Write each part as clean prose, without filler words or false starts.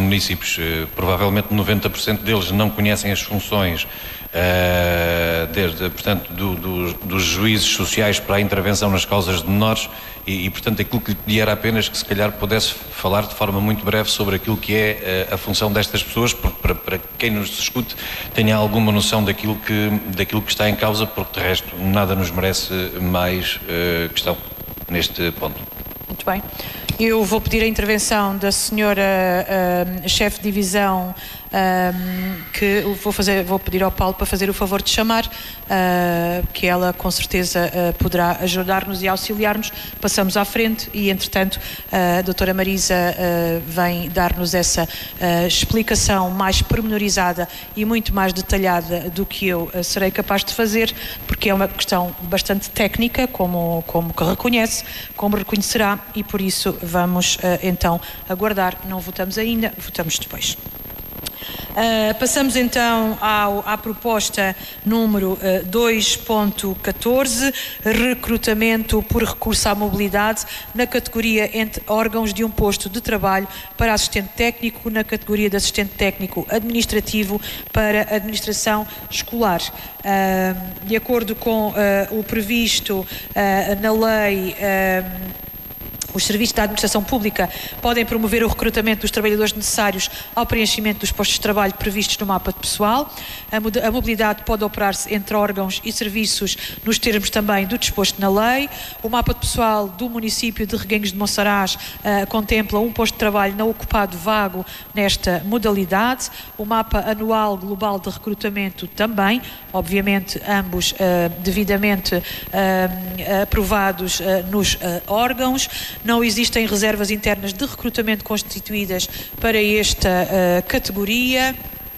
municípios, provavelmente 90% deles não conhecem as funções, portanto, dos juízes sociais para a intervenção nas causas de menores e portanto, aquilo que lhe pedia era apenas que se calhar pudesse falar de forma muito breve sobre aquilo que é a função destas pessoas, para quem nos escute tenha alguma noção daquilo que está em causa, porque de resto nada nos merece mais questão neste ponto. Muito bem. Eu vou pedir a intervenção da senhora chefe de divisão, que vou pedir ao Paulo para fazer o favor de chamar, que ela com certeza poderá ajudar-nos e auxiliar-nos. Passamos à frente e, entretanto, a doutora Marisa vem dar-nos essa explicação mais pormenorizada e muito mais detalhada do que eu serei capaz de fazer, porque é uma questão bastante técnica, como reconhece, como reconhecerá, e por isso vamos então aguardar. Não votamos ainda, votamos depois. Passamos então à proposta número 2.14, recrutamento por recurso à mobilidade na categoria entre órgãos de um posto de trabalho para assistente técnico, na categoria de assistente técnico administrativo para administração escolar. De acordo com o previsto na lei, os serviços da administração pública podem promover o recrutamento dos trabalhadores necessários ao preenchimento dos postos de trabalho previstos no mapa de pessoal. A mobilidade pode operar-se entre órgãos e serviços nos termos também do disposto na lei. O mapa de pessoal do município de Reguengos de Monsaraz contempla um posto de trabalho não ocupado vago nesta modalidade. O mapa anual global de recrutamento também, obviamente ambos devidamente aprovados nos órgãos. Não existem reservas internas de recrutamento constituídas para esta categoria.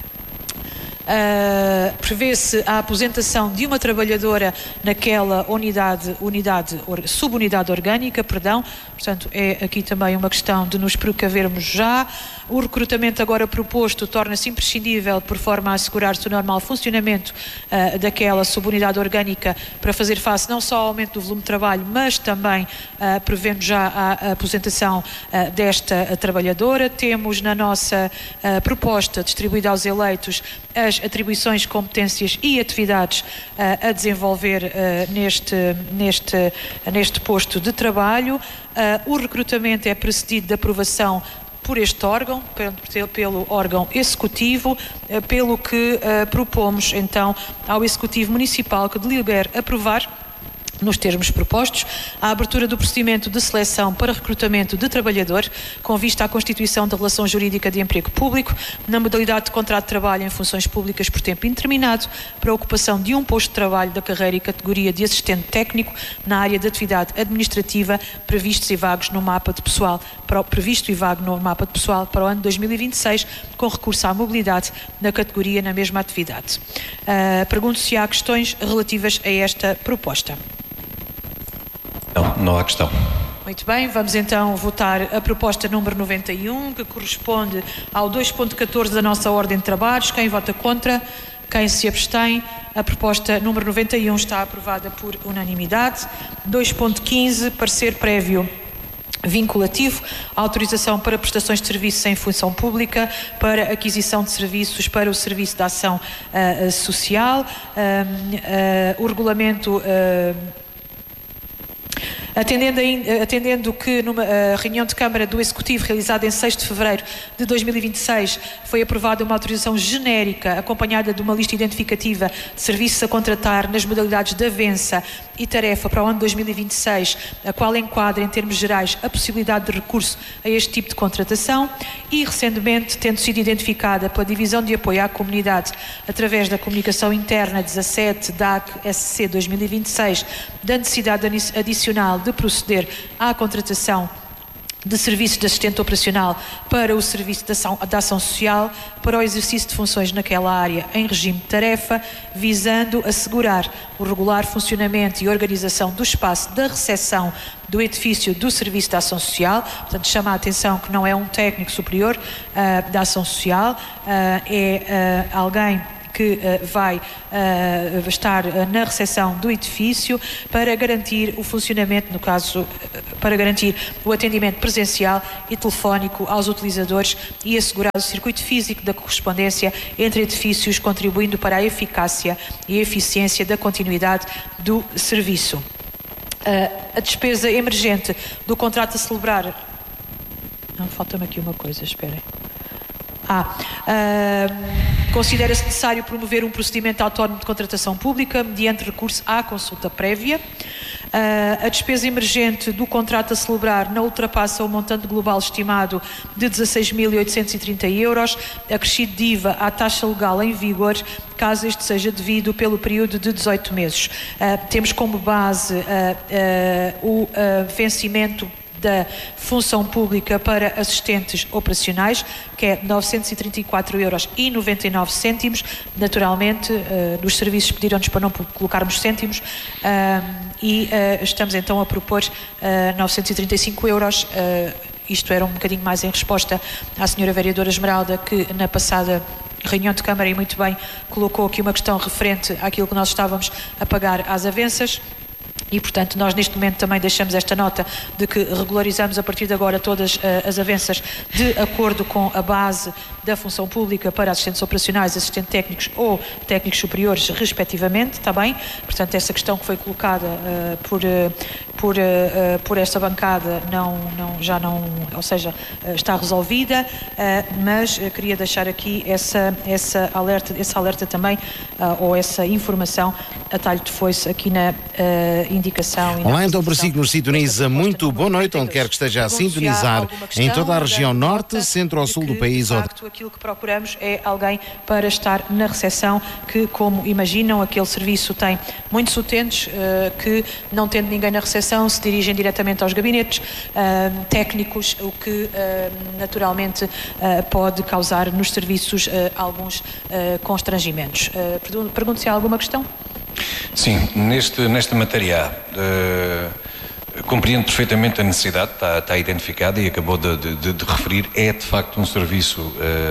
Prevê-se a aposentação de uma trabalhadora naquela subunidade orgânica, portanto é aqui também uma questão de nos precavermos já. O recrutamento agora proposto torna-se imprescindível por forma a assegurar-se o normal funcionamento daquela subunidade orgânica para fazer face não só ao aumento do volume de trabalho, mas também prevendo já a aposentação desta trabalhadora. Temos na nossa proposta distribuída aos eleitos as atribuições, competências e atividades a desenvolver neste posto de trabalho. O recrutamento é precedido de aprovação por este órgão, pelo órgão executivo, pelo que propomos então ao Executivo Municipal que delibere aprovar, nos termos propostos, a abertura do procedimento de seleção para recrutamento de trabalhador com vista à constituição da relação jurídica de emprego público na modalidade de contrato de trabalho em funções públicas por tempo indeterminado para a ocupação de um posto de trabalho da carreira e categoria de assistente técnico na área de atividade administrativa previstos e vagos no mapa de pessoal previsto e vago no mapa de pessoal para o ano 2026 com recurso à mobilidade na categoria na mesma atividade. Pergunto se há questões relativas a esta proposta. Não há questão. Muito bem, vamos então votar a proposta número 91, que corresponde ao 2.14 da nossa ordem de trabalhos. Quem vota contra? Quem se abstém? A proposta número 91 está aprovada por unanimidade. 2.15, parecer prévio vinculativo, autorização para prestações de serviços em função pública, para aquisição de serviços para o Serviço de Ação Social. O regulamento... Atendendo que numa reunião de Câmara do Executivo realizada em 6 de fevereiro de 2026 foi aprovada uma autorização genérica acompanhada de uma lista identificativa de serviços a contratar nas modalidades de avença e tarefa para o ano 2026, a qual enquadra em termos gerais a possibilidade de recurso a este tipo de contratação e recentemente tendo sido identificada pela Divisão de Apoio à Comunidade através da Comunicação Interna 17 DAC-SC 2026 da necessidade adicional de proceder à contratação de serviços de assistente operacional para o Serviço de Ação Social para o exercício de funções naquela área em regime de tarefa, visando assegurar o regular funcionamento e organização do espaço da recepção do edifício do Serviço de Ação Social. Portanto, chama a atenção que não é um técnico superior da Ação Social, é alguém que vai estar na recepção do edifício para garantir o funcionamento, no caso, para garantir o atendimento presencial e telefónico aos utilizadores e assegurar o circuito físico da correspondência entre edifícios, contribuindo para a eficácia e eficiência da continuidade do serviço. A despesa emergente do contrato a celebrar... Não, falta-me aqui uma coisa, esperem. Considera-se necessário promover um procedimento autónomo de contratação pública mediante recurso à consulta prévia. A despesa emergente do contrato a celebrar não ultrapassa o montante global estimado de 16.830 euros, acrescido de IVA à taxa legal em vigor, caso este seja devido pelo período de 18 meses. Temos como base o vencimento da função pública para assistentes operacionais, que é 934,99 €. Naturalmente, nos serviços pediram-nos para não colocarmos cêntimos e estamos então a propor 935 €. Isto era um bocadinho mais em resposta à senhora vereadora Esmeralda, que na passada reunião de Câmara, e muito bem, colocou aqui uma questão referente àquilo que nós estávamos a pagar às avanças. E, portanto, nós neste momento também deixamos esta nota de que regularizamos a partir de agora todas as avanças de acordo com a base da função pública para assistentes operacionais, assistentes técnicos ou técnicos superiores, respectivamente, está bem? Portanto, essa questão que foi colocada por esta bancada já não, ou seja, está resolvida, mas queria deixar aqui esse alerta também, ou essa informação a talho de foice aqui na indicação. Olá, então para si que nos sintoniza, muito boa noite, onde quer que esteja a sintonizar, em toda a região norte, centro ou sul do país. De facto, aquilo que procuramos é alguém para estar na recepção, que, como imaginam, aquele serviço tem muitos utentes que, não tendo ninguém na recepção, se dirigem diretamente aos gabinetes técnicos, o que naturalmente pode causar nos serviços alguns constrangimentos. Pergunto se há alguma questão? Sim, nesta matéria compreendo perfeitamente a necessidade, está identificada e acabou de referir, é de facto um serviço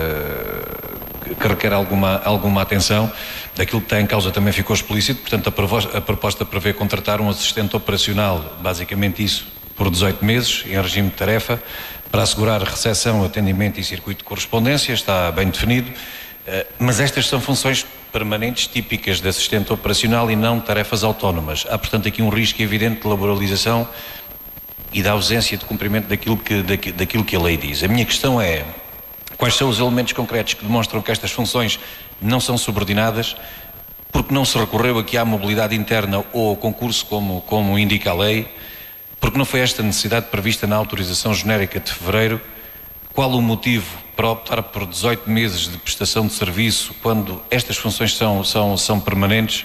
que requer alguma atenção. Daquilo que está em causa também ficou explícito, portanto a proposta prevê contratar um assistente operacional, basicamente isso, por 18 meses, em regime de tarefa, para assegurar recepção, atendimento e circuito de correspondência, está bem definido, mas estas são funções permanentes típicas de assistente operacional e não tarefas autónomas. Há, portanto, aqui um risco evidente de laboralização e da ausência de cumprimento daquilo que a lei diz. A minha questão é: quais são os elementos concretos que demonstram que estas funções não são subordinadas? Porque não se recorreu aqui à mobilidade interna ou ao concurso, como indica a lei? Porque não foi esta necessidade prevista na autorização genérica de fevereiro? Qual o motivo para optar por 18 meses de prestação de serviço quando estas funções são permanentes?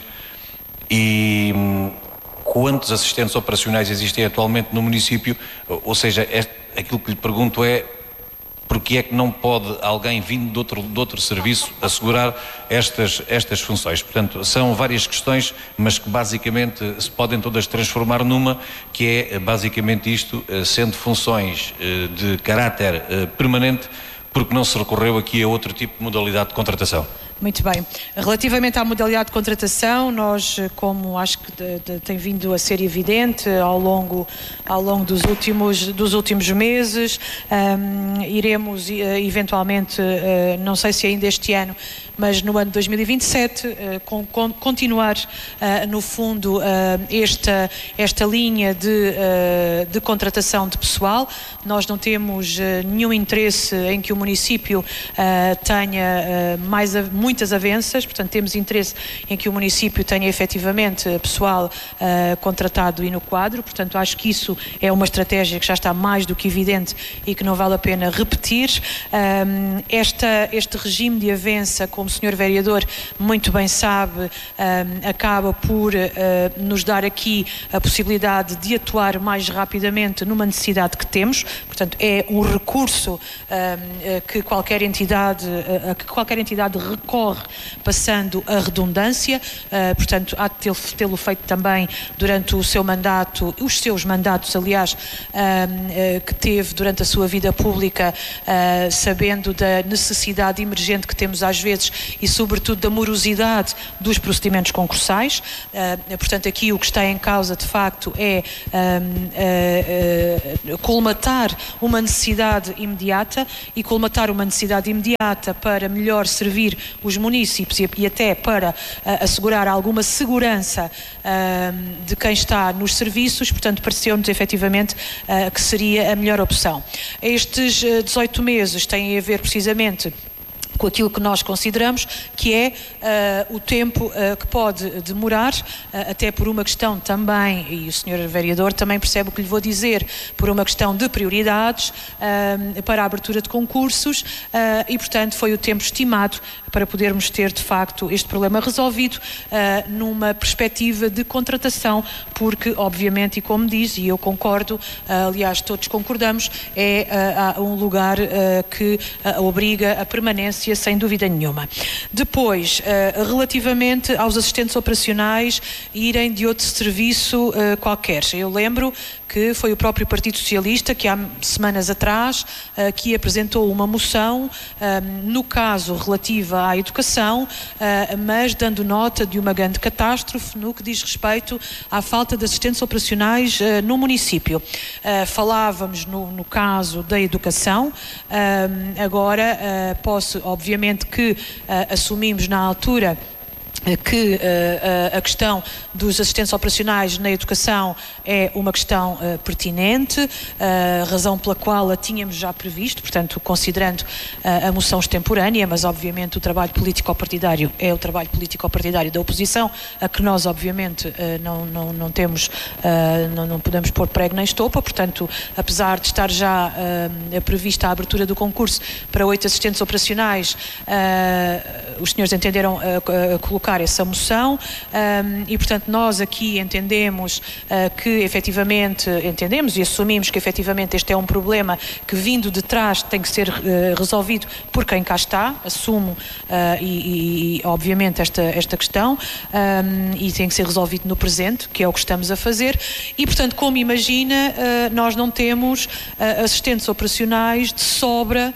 E quantos assistentes operacionais existem atualmente no município? Ou seja, aquilo que lhe pergunto é: porque é que não pode alguém vindo de outro serviço assegurar estas funções? Portanto, são várias questões, mas que basicamente se podem todas transformar numa, que é basicamente isto, sendo funções de caráter permanente, porque não se recorreu aqui a outro tipo de modalidade de contratação. Muito bem. Relativamente à modalidade de contratação, nós, como acho que tem vindo a ser evidente ao longo dos últimos meses, iremos eventualmente, não sei se ainda este ano, mas no ano de 2027, continuar no fundo esta linha de contratação de pessoal. Nós não temos nenhum interesse em que o município tenha muitas avanças, portanto temos interesse em que o município tenha efetivamente pessoal contratado e no quadro. Portanto, acho que isso é uma estratégia que já está mais do que evidente e que não vale a pena repetir. Este regime de avança, como o Sr. Vereador muito bem sabe, acaba por nos dar aqui a possibilidade de atuar mais rapidamente numa necessidade que temos. Portanto, é um recurso que qualquer entidade recorre, passando a redundância. Portanto, há de tê-lo feito também durante o seu mandato, os seus mandatos, aliás, que teve durante a sua vida pública, sabendo da necessidade emergente que temos às vezes e, sobretudo, da morosidade dos procedimentos concursais. Portanto, aqui o que está em causa, de facto, é colmatar uma necessidade imediata, e colmatar uma necessidade imediata para melhor servir os municípios e até para assegurar alguma segurança de quem está nos serviços. Portanto, pareceu-nos efetivamente que seria a melhor opção. Estes 18 meses têm a ver precisamente com aquilo que nós consideramos que é o tempo que pode demorar, até por uma questão também, e o Sr. Vereador também percebe o que lhe vou dizer, por uma questão de prioridades para a abertura de concursos, e portanto foi o tempo estimado para podermos ter de facto este problema resolvido numa perspectiva de contratação, porque obviamente, e como diz, e eu concordo, aliás todos concordamos, é um lugar que obriga a permanência sem dúvida nenhuma. Depois, relativamente aos assistentes operacionais irem de outro serviço qualquer, eu lembro que foi o próprio Partido Socialista que há semanas atrás que apresentou uma moção, no caso relativa à educação, mas dando nota de uma grande catástrofe no que diz respeito à falta de assistentes operacionais no município. Falávamos no caso da educação, agora posso, obviamente que assumimos na altura que a questão dos assistentes operacionais na educação é uma questão pertinente, razão pela qual a tínhamos já previsto, portanto, considerando a moção extemporânea, mas obviamente o trabalho político-partidário é o trabalho político-partidário da oposição, a que nós obviamente não temos, não podemos pôr prego nem estopa, portanto, apesar de estar já prevista a abertura do concurso para 8 assistentes operacionais, os senhores entenderam colocar essa moção, e portanto nós aqui entendemos que efetivamente, entendemos e assumimos que efetivamente este é um problema que vindo de trás tem que ser resolvido por quem cá está, assumo e obviamente esta questão, e tem que ser resolvido no presente, que é o que estamos a fazer, e portanto, como imagina, nós não temos assistentes operacionais de sobra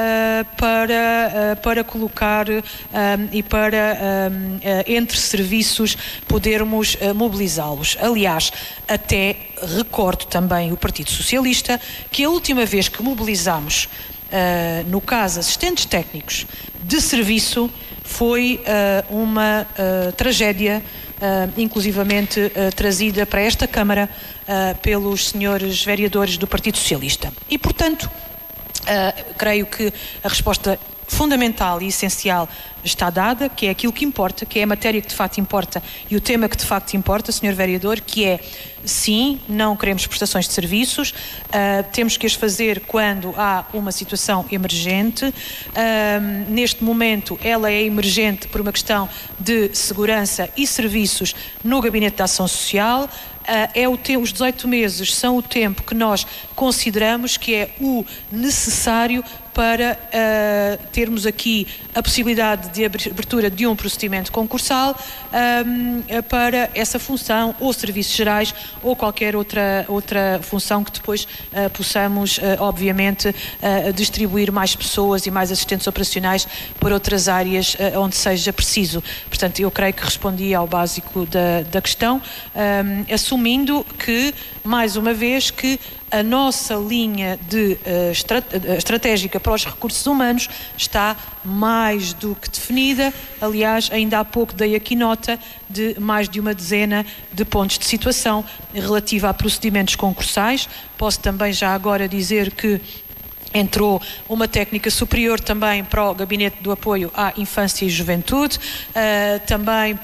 para colocar e para entre serviços podermos mobilizá-los. Aliás, até recordo também o Partido Socialista que a última vez que mobilizámos, no caso assistentes técnicos de serviço, foi uma tragédia, inclusivamente trazida para esta Câmara pelos senhores vereadores do Partido Socialista. E, portanto, creio que a resposta fundamental e essencial está dada, que é aquilo que importa, que é a matéria que de facto importa e o tema que de facto importa, Sr. Vereador, que é, sim, não queremos prestações de serviços, temos que as fazer quando há uma situação emergente. Neste momento ela é emergente por uma questão de segurança e serviços no Gabinete de Ação Social. Os 18 meses são o tempo que nós consideramos que é o necessário para termos aqui a possibilidade de abertura de um procedimento concursal para essa função, ou serviços gerais, ou qualquer outra função que depois possamos, obviamente, distribuir mais pessoas e mais assistentes operacionais para outras áreas onde seja preciso. Portanto, eu creio que respondi ao básico da questão, assumindo que, mais uma vez, que a nossa linha estratégica para os recursos humanos está mais do que definida. Aliás, ainda há pouco dei aqui nota de mais de uma dezena de pontos de situação relativa a procedimentos concursais. Posso também já agora dizer que entrou uma técnica superior também para o Gabinete do Apoio à Infância e Juventude, também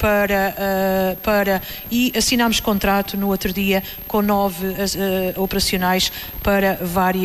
e assinámos contrato no outro dia com 9 operacionais para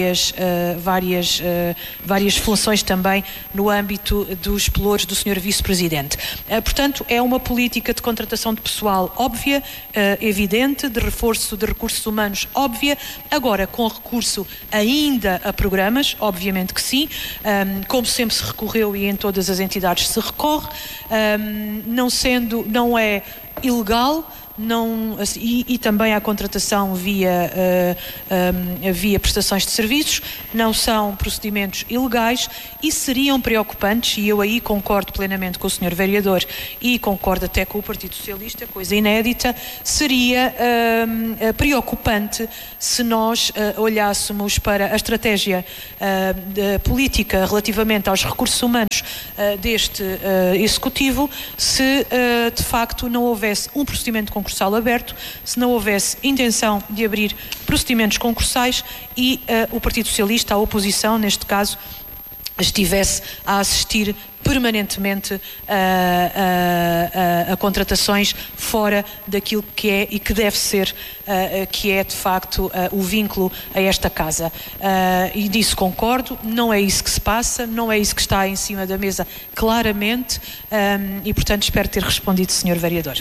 várias funções também no âmbito dos pelouros do Sr. Vice-Presidente. Portanto, é uma política de contratação de pessoal óbvia, evidente, de reforço de recursos humanos óbvia, agora com recurso ainda a programas, obviamente que sim, como sempre se recorreu e em todas as entidades se recorre, não é ilegal, e também a contratação via prestações de serviços, não são procedimentos ilegais e seriam preocupantes, e eu aí concordo plenamente com o Sr. Vereador e concordo até com o Partido Socialista, coisa inédita, seria preocupante se nós olhássemos para a estratégia política relativamente aos recursos humanos deste Executivo, se de facto não houvesse um procedimento concursal aberto, se não houvesse intenção de abrir procedimentos concursais e o Partido Socialista, a oposição neste caso, estivesse a assistir permanentemente a contratações fora daquilo que é e que deve ser, que é de facto o vínculo a esta casa. E disso concordo, não é isso que se passa, não é isso que está em cima da mesa claramente, e portanto espero ter respondido, Sr. Vereador.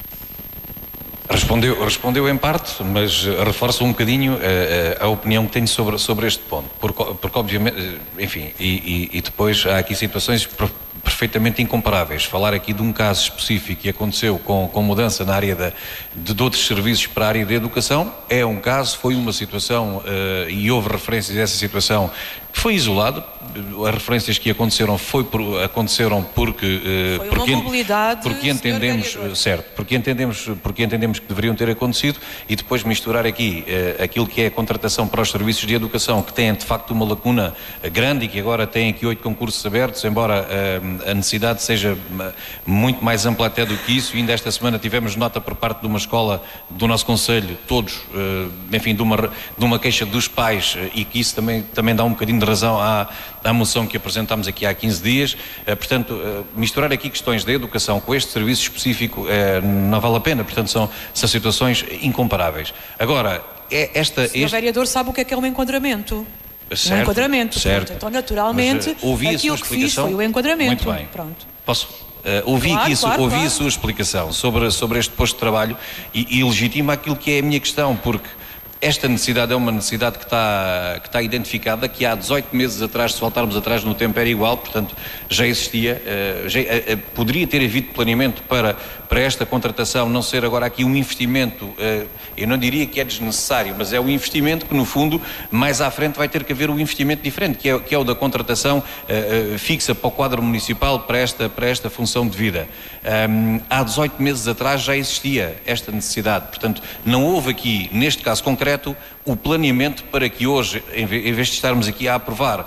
Respondeu em parte, mas reforço um bocadinho a opinião que tenho sobre este ponto, porque obviamente, enfim, e depois há aqui situações perfeitamente incomparáveis. Falar aqui de um caso específico que aconteceu com mudança na área de outros serviços para a área da educação, é um caso, foi uma situação, e houve referências a essa situação, que foi isolado. As referências que aconteceram aconteceram porque entendemos, certo, porque entendemos que deveriam ter acontecido, e depois misturar aqui aquilo que é a contratação para os serviços de educação, que têm de facto uma lacuna grande e que agora têm aqui 8 concursos abertos, embora a necessidade seja muito mais ampla até do que isso. E ainda esta semana tivemos nota por parte de uma escola do nosso concelho, todos, enfim, de uma queixa dos pais, e que isso também dá um bocadinho de razão à moção que apresentámos aqui há 15 dias. Portanto, misturar aqui questões da educação com este serviço específico não vale a pena. Portanto, são situações incomparáveis. Agora, o vereador sabe o que é um enquadramento. Certo, um enquadramento. Certo. Pronto, então, naturalmente, aquilo que fiz foi o enquadramento. Muito bem. Pronto. Posso? Ouvi a sua explicação sobre este posto de trabalho e legitima aquilo que é a minha questão, porque esta necessidade é uma necessidade que está identificada, que há 18 meses atrás, se voltarmos atrás no tempo, era igual, portanto já existia, poderia ter havido planeamento para esta contratação não ser agora aqui um investimento, eu não diria que é desnecessário, mas é um investimento que no fundo mais à frente vai ter que haver um investimento diferente, que é o da contratação fixa para o quadro municipal para esta função de vida. Há 18 meses atrás já existia esta necessidade, portanto não houve aqui, neste caso concreto, o planeamento para que hoje, em vez de estarmos aqui a aprovar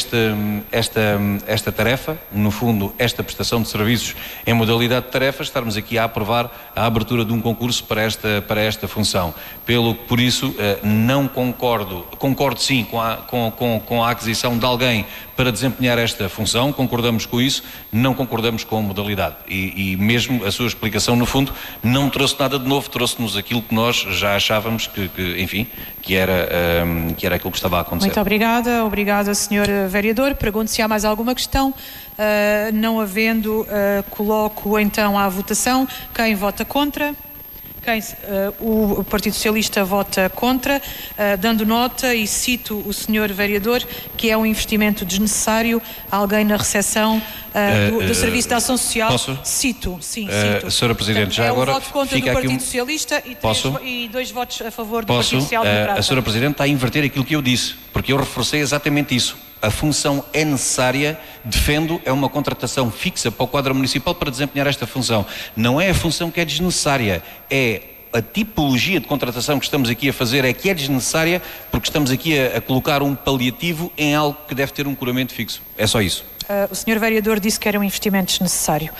esta tarefa, no fundo esta prestação de serviços em modalidade de tarefas, estarmos aqui a aprovar a abertura de um concurso para esta função. Por isso não concordo sim com a aquisição de alguém para desempenhar esta função, concordamos com isso, não concordamos com a modalidade, e mesmo a sua explicação no fundo não trouxe nada de novo, trouxe-nos aquilo que nós já achávamos que era aquilo que estava a acontecer. Muito obrigada Sr. Vereador. Pergunto se há mais alguma questão. Não havendo, coloco então à votação. Quem vota contra? O Partido Socialista vota contra, dando nota, e cito o Sr. Vereador, que é um investimento desnecessário. Alguém na recepção do Serviço de Ação Social. Posso? Cito. Sra. Presidente, já agora um voto contra do Partido Socialista e 2 votos a favor do Partido Social Democrata. A Sra. Presidente está a inverter aquilo que eu disse, porque eu reforcei exatamente isso. A função é necessária, defendo, é uma contratação fixa para o quadro municipal para desempenhar esta função. Não é a função que é desnecessária, é a tipologia de contratação que estamos aqui a fazer é que é desnecessária, porque estamos aqui a colocar um paliativo em algo que deve ter um curamento fixo. É só isso. O Sr. Vereador disse que era um investimento desnecessário.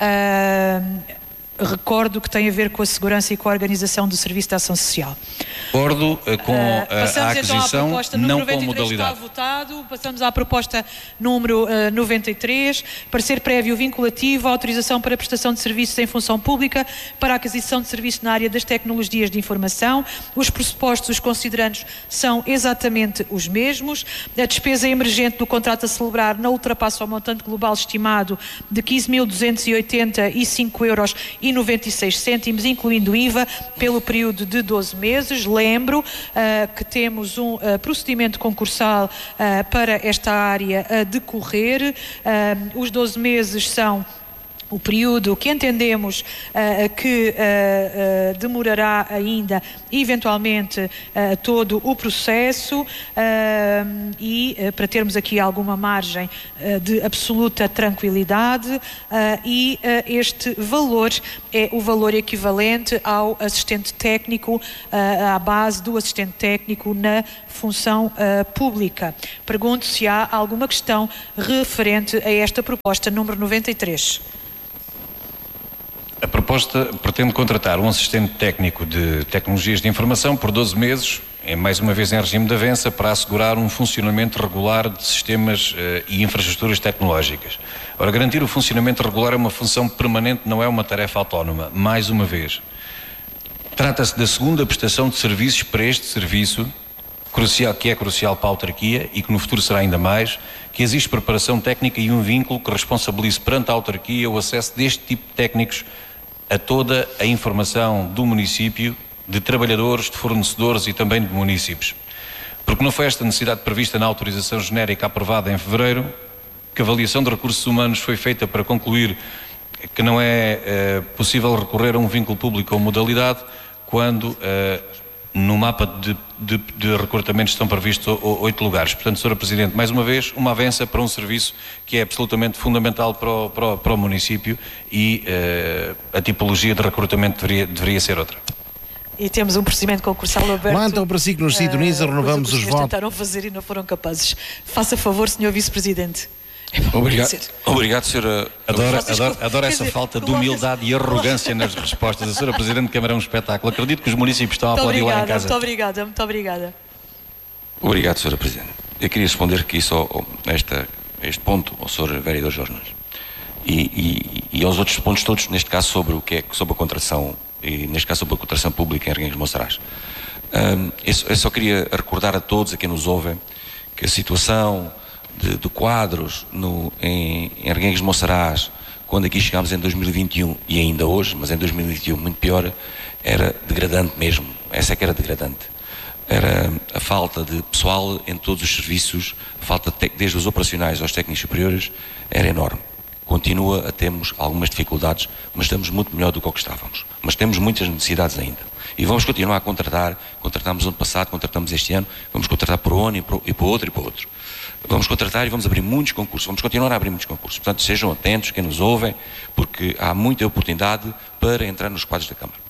Recordo que tem a ver com a segurança e com a organização do Serviço de Ação Social. Recordo com a aquisição, então não com a modalidade. Está votado. Passamos à proposta número 93, parecer prévio vinculativo, autorização para prestação de serviços em função pública para a aquisição de serviços na área das tecnologias de informação. Os pressupostos, os considerandos são exatamente os mesmos. A despesa emergente do contrato a celebrar não ultrapassa o montante global estimado de 15.285,96 €, incluindo IVA, pelo período de 12 meses. Lembro que temos um procedimento concursal para esta área a decorrer. Os 12 meses são o período que entendemos que demorará ainda, eventualmente, todo o processo e para termos aqui alguma margem de absoluta tranquilidade e este valor é o valor equivalente ao assistente técnico, à base do assistente técnico na função pública. Pergunto se há alguma questão referente a esta proposta número 93. A proposta pretende contratar um assistente técnico de tecnologias de informação por 12 meses, mais uma vez em regime de avança, para assegurar um funcionamento regular de sistemas e infraestruturas tecnológicas. Ora, garantir o funcionamento regular é uma função permanente, não é uma tarefa autónoma. Mais uma vez, trata-se da segunda prestação de serviços para este serviço, que é crucial para a autarquia e que no futuro será ainda mais, que existe preparação técnica e um vínculo que responsabilize perante a autarquia o acesso deste tipo de técnicos a toda a informação do município, de trabalhadores, de fornecedores e também de municípios. Porque não foi esta necessidade prevista na autorização genérica aprovada em fevereiro, que a avaliação de recursos humanos foi feita para concluir que não é possível recorrer a um vínculo público ou modalidade quando no mapa de recrutamentos estão previstos 8 lugares. Portanto, Sra. Presidente, mais uma vez, uma avança para um serviço que é absolutamente fundamental para o município e a tipologia de recrutamento deveria ser outra. E temos um procedimento concursal aberto. Lá então, para si que nos sintoniza, renovamos os votos. Tentaram fazer e não foram capazes. Faça favor, Sr. Vice-Presidente. Obrigado, Sra. Adoro essa falta de humildade e arrogância nas respostas. A Sra. Presidente de Câmara é um espetáculo. Acredito que os municípios estão a aplaudir lá em casa. Muito obrigada. Obrigado, Sra. Presidente. Eu queria responder aqui só a este ponto ao Sr. Vereador Jorge Nunes e aos outros pontos todos, neste caso sobre sobre a contratação e neste caso sobre a contratação pública em Arguenhos de Monsaraz. Eu só queria recordar a todos a quem nos ouvem que a situação de quadros em Arguenhos de Monsaraz, quando aqui chegámos em 2021 e ainda hoje, mas em 2021 muito pior, era degradante mesmo. Essa é que era degradante. Era a falta de pessoal em todos os serviços, a falta desde os operacionais aos técnicos superiores, era enorme. Continua a termos algumas dificuldades, mas estamos muito melhor do que estávamos. Mas temos muitas necessidades ainda. E vamos continuar a contratar. Contratámos ano passado, contratamos este ano, vamos contratar por um ano e para outro e para outro. Vamos contratar e vamos abrir muitos concursos, vamos continuar a abrir muitos concursos. Portanto, sejam atentos, quem nos ouvem, porque há muita oportunidade para entrar nos quadros da Câmara,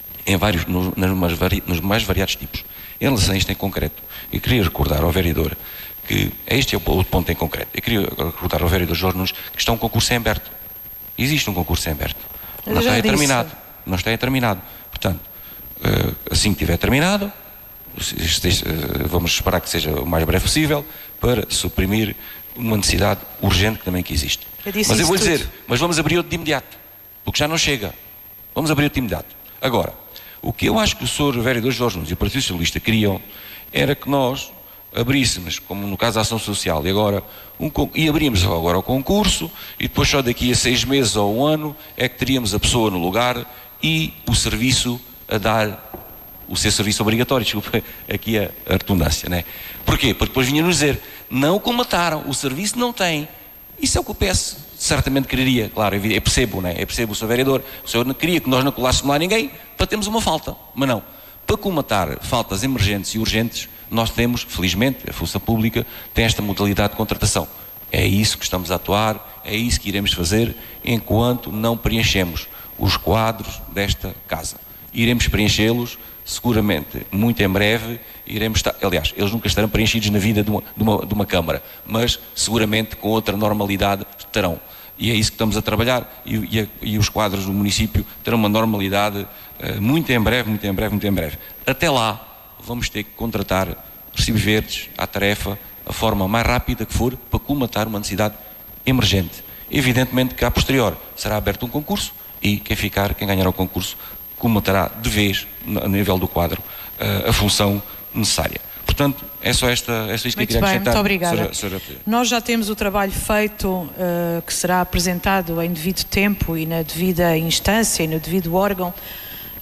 nos mais variados tipos. Em relação a isto em concreto, eu queria recordar ao vereador que este é o ponto em concreto. Eu queria recordar ao vereador Jorge Nunes que está um concurso em aberto. Existe um concurso em aberto. Não está terminado. Não está terminado. Portanto, assim que estiver terminado, vamos esperar que seja o mais breve possível para suprimir uma necessidade urgente que também existe. Mas eu vou dizer, mas vamos abrir outro de imediato, porque já não chega. Vamos abrir outro de imediato. Agora, o que eu acho que o Sr. Vereador Jorge Nunes e o Partido Socialista queriam era que nós abríssemos, como no caso da Ação Social, e abrimos agora o concurso e depois só daqui a 6 meses ou 1 ano é que teríamos a pessoa no lugar e o serviço a dar o seu serviço obrigatório, desculpa aqui a redundância, né? Porquê? Porque depois vinha-nos dizer, não colmataram, o serviço não tem. Isso é o que o PS certamente quereria, claro, eu percebo, né? Eu percebo o Sr. Vereador, o senhor não queria que nós não colássemos lá ninguém para termos uma falta, mas não. Para colmatar faltas emergentes e urgentes, nós temos, felizmente, a função pública tem esta modalidade de contratação. É isso que estamos a atuar, é isso que iremos fazer enquanto não preenchemos os quadros desta casa. Iremos preenchê-los seguramente muito em breve, iremos estar, aliás, eles nunca estarão preenchidos na vida de uma Câmara, mas seguramente com outra normalidade estarão. E é isso que estamos a trabalhar e os quadros do município terão uma normalidade muito em breve. Até lá vamos ter que contratar recibos verdes à tarefa, a forma mais rápida que for, para colmatar uma necessidade emergente. Evidentemente que a posterior será aberto um concurso e quem ganhar o concurso colmatará de vez, a nível do quadro, a função necessária. Portanto, é só isto que eu queria acrescentar. Muito obrigada. Nós já temos o trabalho feito, que será apresentado em devido tempo e na devida instância e no devido órgão,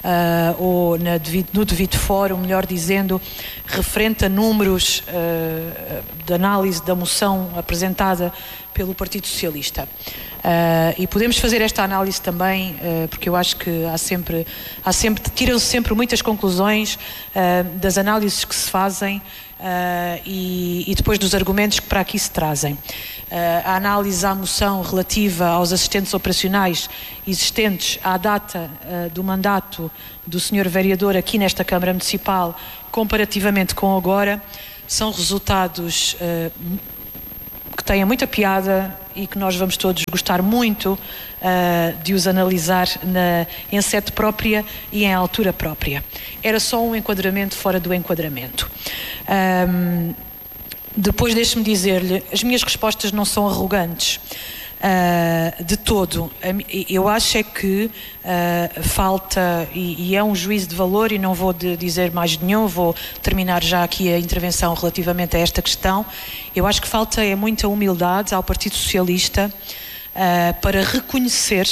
ou no devido fórum, melhor dizendo, referente a números de análise da moção apresentada pelo Partido Socialista. E podemos fazer esta análise também, porque eu acho que tiram-se sempre muitas conclusões das análises que se fazem e depois dos argumentos que para aqui se trazem. A análise à moção relativa aos assistentes operacionais existentes à data do mandato do Sr. Vereador aqui nesta Câmara Municipal, comparativamente com agora, são resultados que têm muita piada e que nós vamos todos gostar muito de os analisar em sede própria e em altura própria. Era só um enquadramento fora do enquadramento. Depois deixe-me dizer-lhe, as minhas respostas não são arrogantes de todo. Eu acho é que falta, e é um juízo de valor, e não vou dizer mais nenhum, vou terminar já aqui a intervenção relativamente a esta questão. Eu acho que falta muita humildade ao Partido Socialista para reconhecer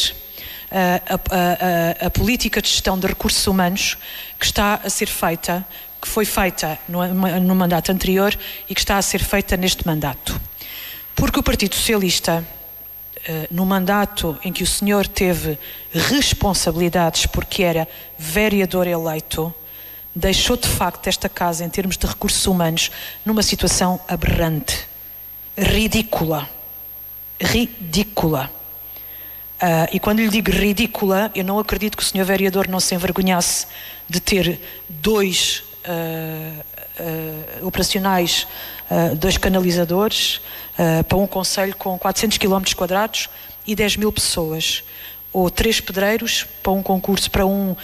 a política de gestão de recursos humanos que está a ser feita, que foi feita no mandato anterior e que está a ser feita neste mandato. Porque o Partido Socialista, no mandato em que o senhor teve responsabilidades porque era vereador eleito, deixou de facto esta casa, em termos de recursos humanos, numa situação aberrante, ridícula. E quando lhe digo ridícula, eu não acredito que o senhor vereador não se envergonhasse de ter dois operacionais, dois canalizadores para um concelho com 400 km² e 10 mil pessoas, ou 3 pedreiros para um concurso, para um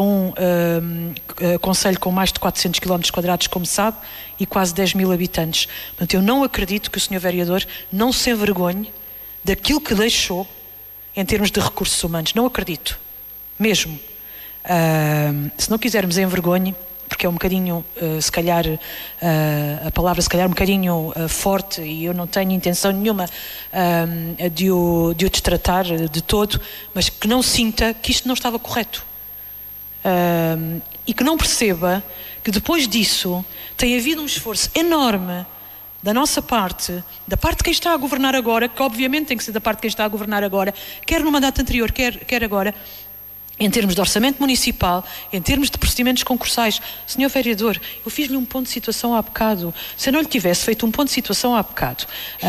concelho com mais de 400 km², como sabe, e quase 10 mil habitantes. Portanto, eu não acredito que o senhor vereador não se envergonhe daquilo que deixou em termos de recursos humanos. Não acredito, mesmo. Se não quisermos envergonhe, porque é um bocadinho, se calhar, a palavra se calhar um bocadinho forte, e eu não tenho intenção nenhuma de o destratar de todo, mas que não sinta que isto não estava correto. E que não perceba que depois disso tem havido um esforço enorme da nossa parte, da parte de quem está a governar agora, que obviamente tem que ser da parte de quem está a governar agora, quer no mandato anterior, quer agora, em termos de orçamento municipal, em termos de procedimentos concursais. Senhor vereador, eu fiz-lhe um ponto de situação há bocado. Se eu não lhe tivesse feito um ponto de situação há bocado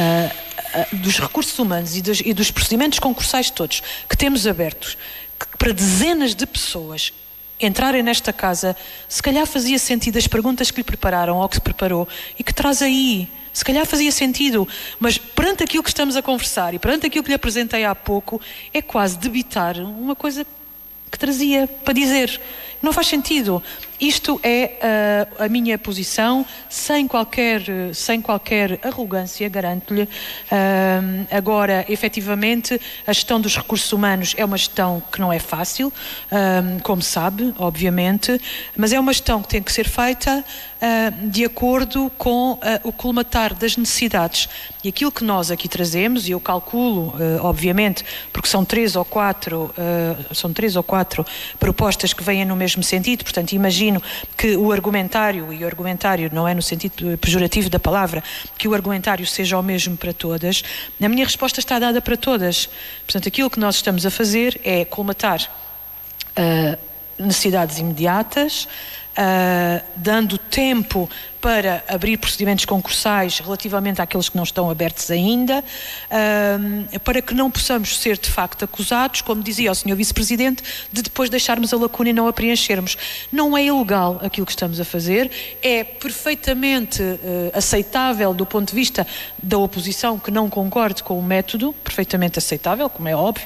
dos recursos humanos e dos procedimentos concursais todos que temos abertos, que para dezenas de pessoas entrarem nesta casa, se calhar fazia sentido as perguntas que lhe prepararam ou que se preparou e que traz aí. Se calhar fazia sentido, mas perante aquilo que estamos a conversar e perante aquilo que lhe apresentei há pouco, é quase debitar uma coisa que trazia para dizer. Não faz sentido. Isto é a minha posição, sem qualquer arrogância, garanto-lhe. Agora, efetivamente, a gestão dos recursos humanos é uma gestão que não é fácil, como sabe, obviamente, mas é uma gestão que tem que ser feita de acordo com o colmatar das necessidades. E aquilo que nós aqui trazemos, e eu calculo, obviamente, porque são três ou quatro propostas que vêm no mesmo sentido, portanto, imagino que o argumentário, e o argumentário não é no sentido pejorativo da palavra, que o argumentário seja o mesmo para todas. A minha resposta está dada para todas. Portanto, aquilo que nós estamos a fazer é colmatar necessidades imediatas, dando tempo para abrir procedimentos concursais relativamente àqueles que não estão abertos ainda, para que não possamos ser de facto acusados, como dizia o Sr. Vice-Presidente, de depois deixarmos a lacuna e não a preenchermos. Não é ilegal aquilo que estamos a fazer, é perfeitamente aceitável do ponto de vista da oposição que não concorde com o método, perfeitamente aceitável, como é óbvio.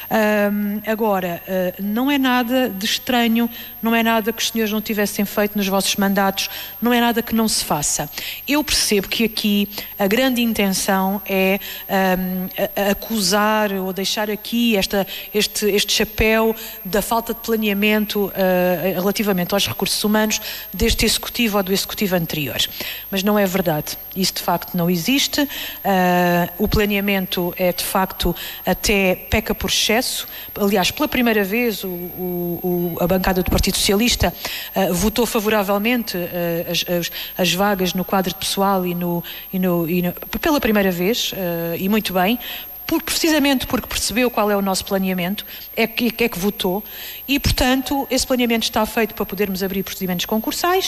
Agora, não é nada de estranho, não é nada que os senhores não tivessem feito nos vossos mandatos, não é nada que não não se faça. Eu percebo que aqui a grande intenção é acusar ou deixar aqui este chapéu da falta de planeamento relativamente aos recursos humanos deste Executivo ou do Executivo anterior. Mas não é verdade. Isso de facto não existe. O planeamento é de facto até peca por excesso. Aliás, pela primeira vez a bancada do Partido Socialista votou favoravelmente as vagas no quadro de pessoal pela primeira vez, e muito bem, precisamente porque percebeu qual é o nosso planeamento, é que votou, e portanto esse planeamento está feito para podermos abrir procedimentos concursais.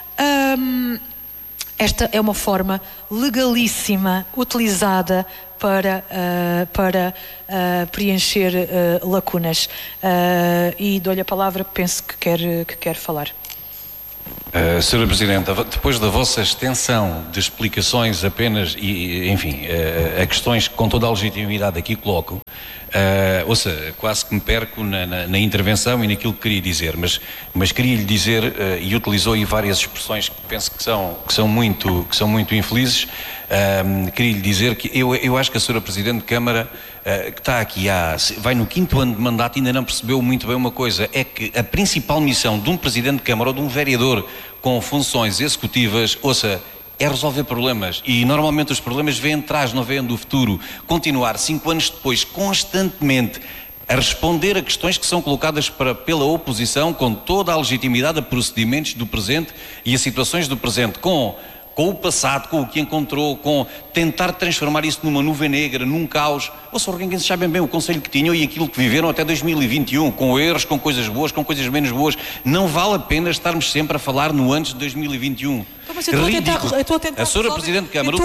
Esta é uma forma legalíssima utilizada para preencher lacunas. E dou-lhe a palavra, penso que quer falar. Sra. Presidente, depois da vossa extensão de explicações apenas a questões que com toda a legitimidade aqui coloco, quase que me perco na intervenção e naquilo que queria dizer, mas queria-lhe dizer, e utilizou aí várias expressões que penso que são muito infelizes. Queria-lhe dizer que eu acho que a Sra. Presidente de Câmara, que está aqui vai no 5º ano de mandato, ainda não percebeu muito bem uma coisa, é que a principal missão de um Presidente de Câmara ou de um vereador com funções executivas, é resolver problemas, e normalmente os problemas vêm atrás, não vêm do futuro. Continuar 5 anos depois constantemente a responder a questões que são colocadas pela oposição, com toda a legitimidade, a procedimentos do presente e a situações do presente, com o passado, com o que encontrou, com tentar transformar isso numa nuvem negra, num caos. Ninguém sabe bem o conselho que tinham e aquilo que viveram até 2021, com erros, com coisas boas, com coisas menos boas. Não vale a pena estarmos sempre a falar no antes de 2021. Mas eu estou a tentar a Sra. Presidente de Câmara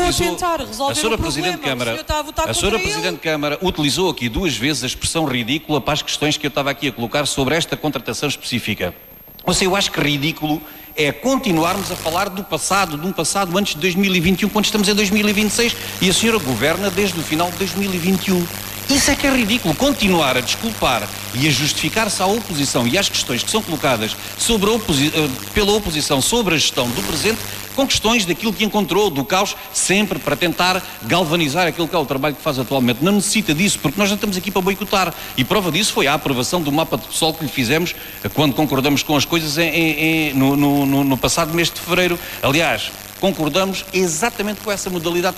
utilizou aqui 2 vezes a expressão ridícula para as questões que eu estava aqui a colocar sobre esta contratação específica. Eu acho que ridículo é continuarmos a falar de um passado antes de 2021, quando estamos em 2026 e a senhora governa desde o final de 2021. Isso é que é ridículo, continuar a desculpar e a justificar-se à oposição e às questões que são colocadas pela oposição sobre a gestão do presente, com questões daquilo que encontrou, do caos, sempre para tentar galvanizar aquilo que é o trabalho que faz atualmente. Não necessita disso, porque nós não estamos aqui para boicotar. E prova disso foi a aprovação do mapa de pessoal que lhe fizemos quando concordamos com as coisas no passado mês de fevereiro. Aliás, concordamos exatamente com essa modalidade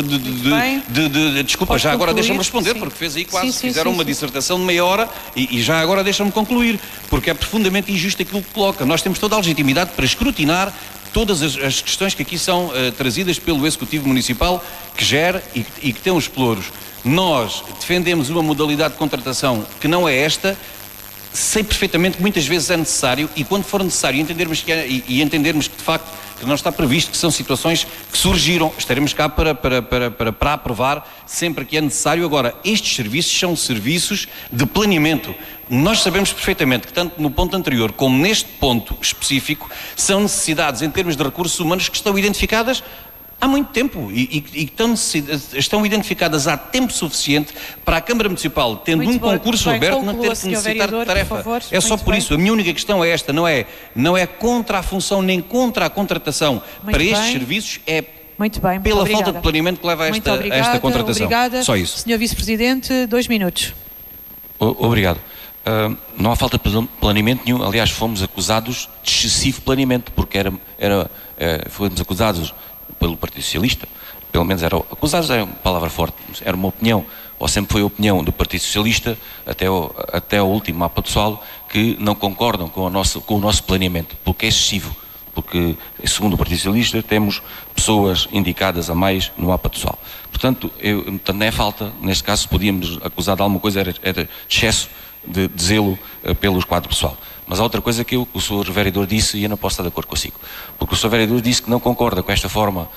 desculpa, já agora deixa-me responder, porque fez aí fizeram uma dissertação de meia hora e já agora deixa-me concluir, porque é profundamente injusto aquilo que coloca. Nós temos toda a legitimidade para escrutinar todas as questões que aqui são trazidas pelo Executivo Municipal, que gera e que tem os pelouros. Nós defendemos uma modalidade de contratação que não é esta, sei perfeitamente que muitas vezes é necessário, e quando for necessário entendermos que de facto não está previsto, que são situações que surgiram, estaremos cá para aprovar sempre que é necessário. Agora, estes serviços são serviços de planeamento. Nós sabemos perfeitamente que tanto no ponto anterior como neste ponto específico são necessidades em termos de recursos humanos que estão identificadas há muito tempo e estão identificadas há tempo suficiente para a Câmara Municipal, tendo um concurso aberto, não ter que necessitar de tarefa. É só por isso. A minha única questão é esta, não é contra a função nem contra a contratação. Para estes serviços é pela falta de planeamento que leva a esta contratação. Obrigada. Só isso. Sr. Vice-Presidente, 2 minutos. Obrigado. Não há falta de planeamento nenhum. Aliás, fomos acusados de excessivo planeamento, porque fomos acusados pelo Partido Socialista, pelo menos acusados é uma palavra forte, era uma opinião, ou sempre foi a opinião do Partido Socialista, até o último mapa pessoal, que não concordam com o nosso planeamento, porque é excessivo, porque, segundo o Partido Socialista, temos pessoas indicadas a mais no mapa pessoal. Portanto, não é falta, neste caso, se podíamos acusar de alguma coisa, era excesso de zelo pelos quadros pessoal. Mas há outra coisa que o Sr. Vereador disse e eu não posso estar de acordo consigo. Porque o Sr. Vereador disse que não concorda com esta forma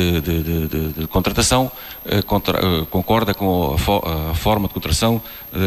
de contratação, concorda com a forma de contratação,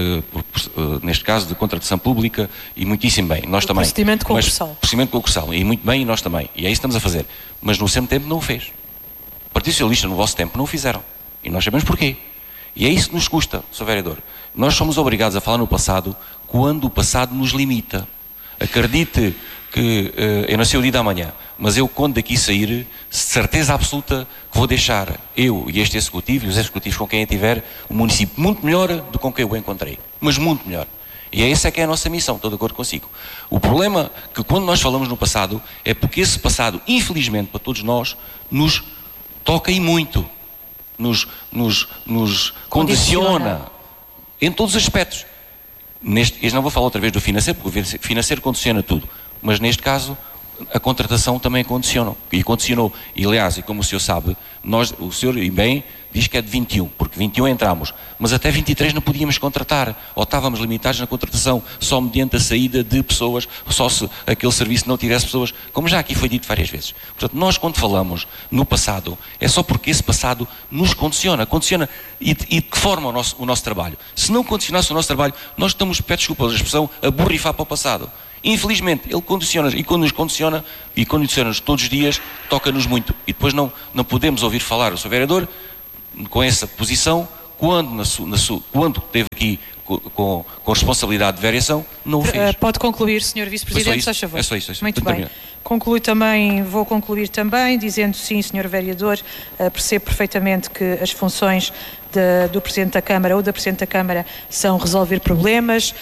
neste caso de contratação pública, e muitíssimo bem. Nós também. Procedimento concursal. Procedimento concursal. E muito bem, e nós também. E é isso que estamos a fazer. Mas no seu tempo não o fez. O Partido Socialista, no vosso tempo, não o fizeram. E nós sabemos porquê. E é isso que nos custa, Sr. Vereador. Nós somos obrigados a falar no passado quando o passado nos limita. Acredite que eu não sei o dia da manhã, mas eu, quando daqui sair, certeza absoluta que vou deixar eu e este executivo e os executivos com quem eu tiver o município muito melhor do que com quem eu o encontrei, mas muito melhor. E essa é que é a nossa missão, estou de acordo consigo. O problema que quando nós falamos no passado é porque esse passado, infelizmente para todos nós, nos toca e muito, nos condiciona em todos os aspectos. Eu não vou falar outra vez do financeiro, porque o financeiro condiciona tudo, mas neste caso a contratação também condiciona, e condicionou. E aliás, e como o senhor sabe, o senhor e bem diz que é de 21, porque 21 entramos, mas até 23 não podíamos contratar, ou estávamos limitados na contratação, só mediante a saída de pessoas, só se aquele serviço não tivesse pessoas, como já aqui foi dito várias vezes. Portanto, nós quando falamos no passado, é só porque esse passado nos condiciona e de que forma o nosso trabalho. Se não condicionasse o nosso trabalho, nós estamos, peço desculpa a expressão, a borrifar para o passado. Infelizmente, ele condiciona, e quando nos condiciona, e condiciona-nos todos os dias, toca-nos muito. E depois não podemos ouvir falar o Sr. Vereador com essa posição, quando esteve aqui com responsabilidade de variação, não o fez. Pode concluir, Sr. Vice-Presidente, se faz favor. É só isso. Muito bem. Vou concluir também, dizendo sim, Sr. Vereador, percebo perfeitamente que as funções do Presidente da Câmara ou da Presidente da Câmara são resolver problemas,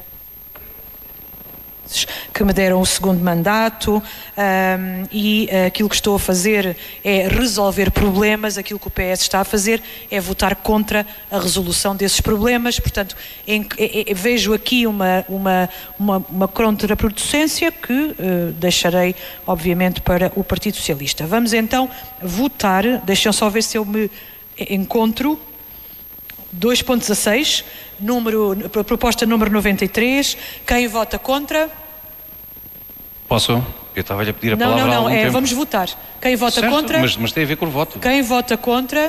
que me deram o segundo mandato, e aquilo que estou a fazer é resolver problemas. Aquilo que o PS está a fazer é votar contra a resolução desses problemas. Portanto, vejo aqui uma contraproducência que deixarei, obviamente, para o Partido Socialista. Vamos então votar. Deixem só ver se eu me encontro. 2.16, proposta número 93. Quem vota contra? Posso? Eu estava-lhe a pedir a palavra há algum tempo. Vamos votar. Quem vota contra? Mas tem a ver com o voto. Quem vota contra?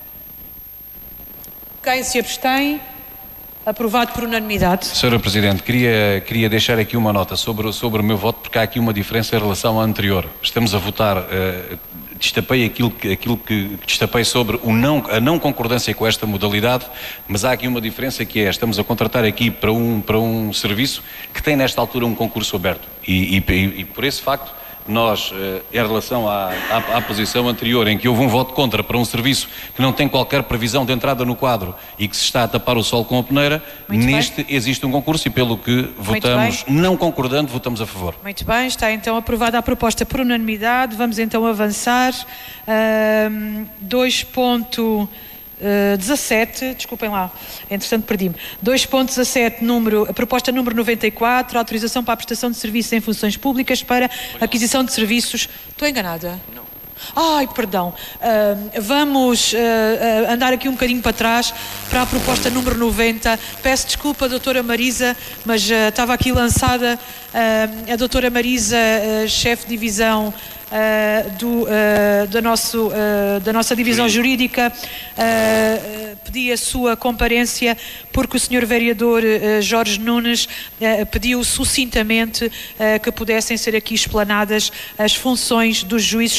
Quem se abstém? Aprovado por unanimidade. Sra. Presidente, queria deixar aqui uma nota sobre o meu voto, porque há aqui uma diferença em relação à anterior. Estamos a votar, destapei aquilo que destapei sobre a não concordância com esta modalidade, mas há aqui uma diferença que é, estamos a contratar aqui para um serviço que tem nesta altura um concurso aberto e por esse facto nós, em relação à posição anterior, em que houve um voto contra para um serviço que não tem qualquer previsão de entrada no quadro e que se está a tapar o sol com a peneira, neste existe um concurso e pelo que votamos, não concordando, votamos a favor. Muito bem, está então aprovada a proposta por unanimidade. Vamos então avançar. 2.17, desculpem lá, entretanto perdi-me. 2.17, proposta número 94, autorização para a prestação de serviços em funções públicas para aquisição de serviços. Estou enganada? Não. Ai, perdão. Vamos andar aqui um bocadinho para trás para a proposta número 90. Peço desculpa, doutora Marisa, mas estava aqui lançada a doutora Marisa, chefe de divisão da nossa divisão jurídica, pedi a sua comparência porque o Sr. Vereador Jorge Nunes pediu sucintamente que pudessem ser aqui explanadas as funções dos juízes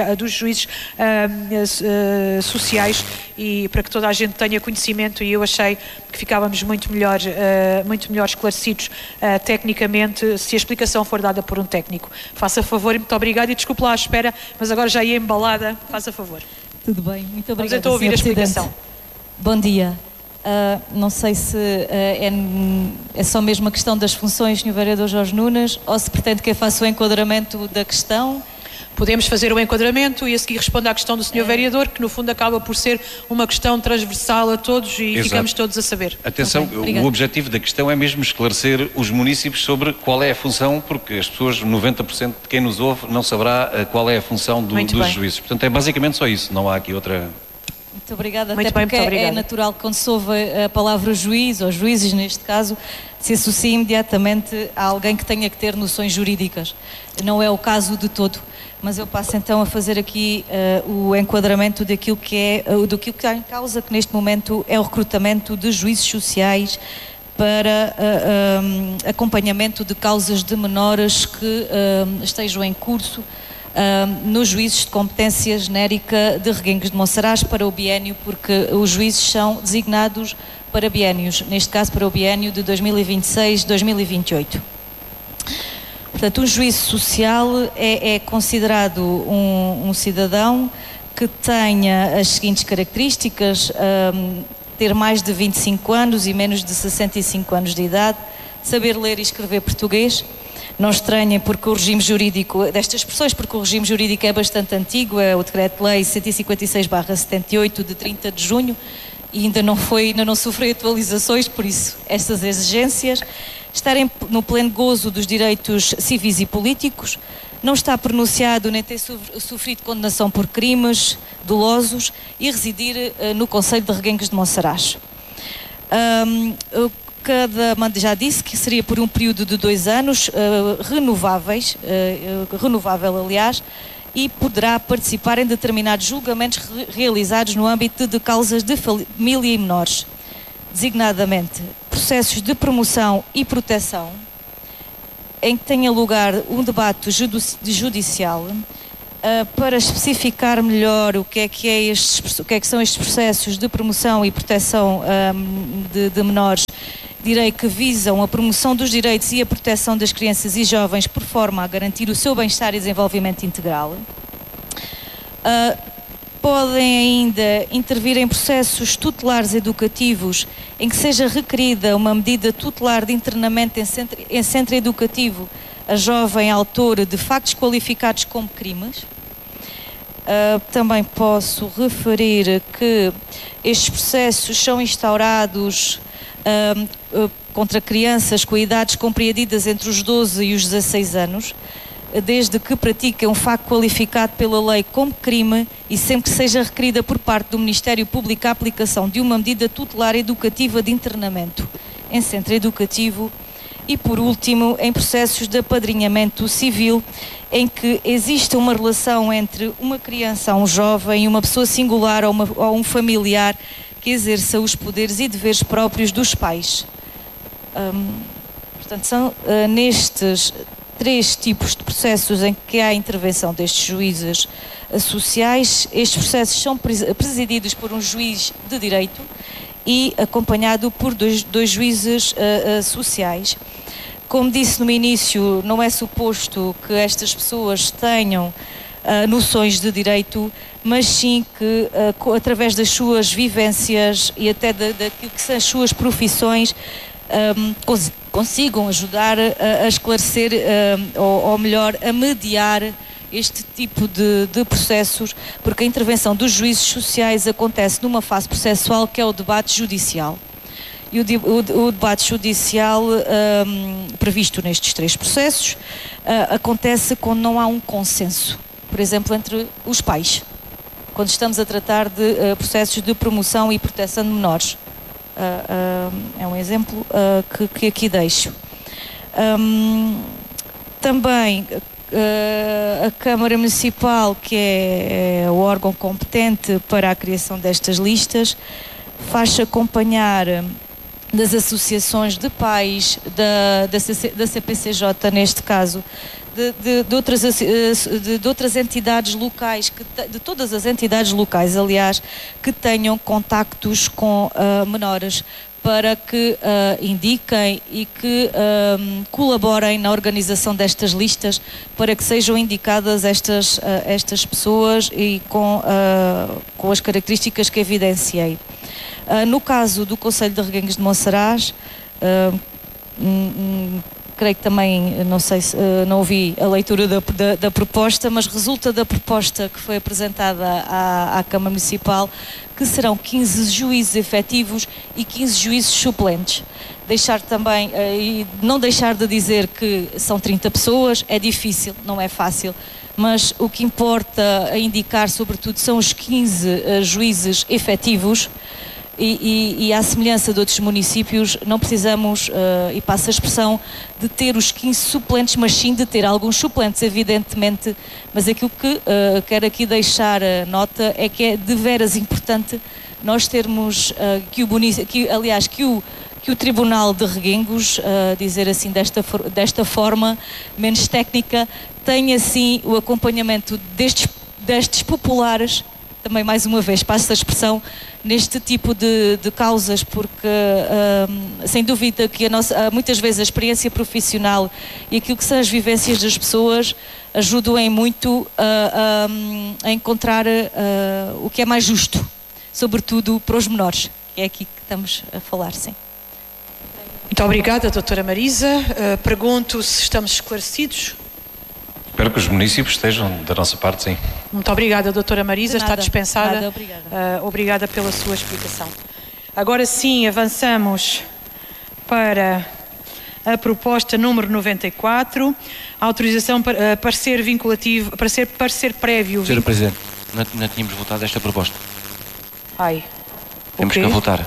sociais e para que toda a gente tenha conhecimento, e eu achei que ficávamos muito melhor esclarecidos tecnicamente se a explicação for dada por um técnico. Faça favor e muito obrigado, e desculpe lá à espera, mas agora já ia embalada, faça favor. Tudo bem, muito obrigada. Vamos então ouvir a explicação. Bom dia. Não sei se é só mesmo a questão das funções, Sr. Vereador Jorge Nunes, ou se pretende que eu faça o enquadramento da questão. Podemos fazer o enquadramento e a seguir responda à questão do Sr. Vereador, que no fundo acaba por ser uma questão transversal a todos e ficamos todos a saber. Atenção, o objetivo da questão é mesmo esclarecer os municípios sobre qual é a função, porque as pessoas, 90% de quem nos ouve, não saberá qual é a função dos juízes. Portanto, é basicamente só isso, não há aqui outra... Muito obrigada, até porque é natural que quando se ouve a palavra juiz, ou juízes neste caso, se associe imediatamente a alguém que tenha que ter noções jurídicas. Não é o caso de todo, mas eu passo então a fazer aqui o enquadramento daquilo que está em causa, que neste momento é o recrutamento de juízes sociais para acompanhamento de causas de menores que estejam em curso nos juízes de competência genérica de Reguengos de Monsaraz para o biénio, porque os juízes são designados para biénios, neste caso para o biénio de 2026-2028. Portanto, um juízo social é considerado um cidadão que tenha as seguintes características: ter mais de 25 anos e menos de 65 anos de idade, saber ler e escrever português. Não estranhem porque o regime jurídico destas expressões, porque o regime jurídico é bastante antigo, é o Decreto-Lei 156/78 de 30 de junho e ainda não sofreu atualizações, por isso estas exigências. Estarem no pleno gozo dos direitos civis e políticos, não está pronunciado nem ter sofrido condenação por crimes dolosos e residir no concelho de Reguengos de Monsaraz. Já disse que seria por um período de 2 anos, renovável aliás, e poderá participar em determinados julgamentos realizados no âmbito de causas de família e menores, designadamente processos de promoção e proteção, em que tenha lugar um debate judicial para especificar melhor o que é que são estes processos de promoção e proteção de menores. Direi que visam a promoção dos direitos e a proteção das crianças e jovens por forma a garantir o seu bem-estar e desenvolvimento integral. Podem ainda intervir em processos tutelares educativos em que seja requerida uma medida tutelar de internamento em centro educativo a jovem autora de factos qualificados como crimes. Também posso referir que estes processos são instaurados contra crianças com idades compreendidas entre os 12 e os 16 anos, desde que pratiquem um facto qualificado pela lei como crime e sempre que seja requerida por parte do Ministério Público a aplicação de uma medida tutelar educativa de internamento em centro educativo. E, por último, em processos de apadrinhamento civil, em que existe uma relação entre uma criança, um jovem e uma pessoa singular ou um familiar que exerça os poderes e deveres próprios dos pais. Portanto, são nestes 3 tipos de processos em que há a intervenção destes juízes sociais. Estes processos são presididos por um juiz de direito e acompanhado por dois juízes sociais. Como disse no início, não é suposto que estas pessoas tenham noções de direito, mas sim que através das suas vivências e até daquilo que são as suas profissões consigam ajudar a esclarecer ou melhor, a mediar este tipo de processos, porque a intervenção dos juízes sociais acontece numa fase processual que é o debate judicial. E o debate judicial previsto nestes 3 processos acontece quando não há um consenso, por exemplo, entre os pais, quando estamos a tratar de processos de promoção e proteção de menores. É um exemplo que aqui deixo. Também a Câmara Municipal, que é o órgão competente para a criação destas listas, faz-se acompanhar das associações de pais, da CPCJ neste caso, de outras entidades locais, de todas as entidades locais, aliás, que tenham contactos com menores, para que indiquem e que colaborem na organização destas listas, para que sejam indicadas estas pessoas e com as características que evidenciei. No caso do Concelho de Reguengos de Monsaraz, creio que também, não sei se não ouvi a leitura da proposta, mas resulta da proposta que foi apresentada à Câmara Municipal que serão 15 juízes efetivos e 15 juízes suplentes. Deixar também, e não deixar de dizer que são 30 pessoas, é difícil, não é fácil, mas o que importa a indicar sobretudo são os 15 juízes efetivos. E à semelhança de outros municípios, não precisamos, e passo a expressão, de ter os 15 suplentes, mas sim de ter alguns suplentes, evidentemente. Mas aquilo que quero aqui deixar nota é que é de veras importante nós termos que o Tribunal de Reguengos, dizer assim desta forma, menos técnica, tenha assim o acompanhamento destes populares, também mais uma vez passo a expressão, neste tipo de causas, porque sem dúvida que muitas vezes a experiência profissional e aquilo que são as vivências das pessoas ajudam em muito a encontrar o que é mais justo, sobretudo para os menores. É aqui que estamos a falar, sim. Muito obrigada, doutora Marisa. Pergunto se estamos esclarecidos. Espero que os municípios estejam da nossa parte, sim. Muito obrigada, doutora Marisa. Está dispensada. Nada, obrigada. Obrigada pela sua explicação. Agora sim, avançamos para a proposta número 94, autorização para parecer vinculativo, parecer prévio. Senhora Presidente, não tínhamos votado esta proposta. Temos que votar.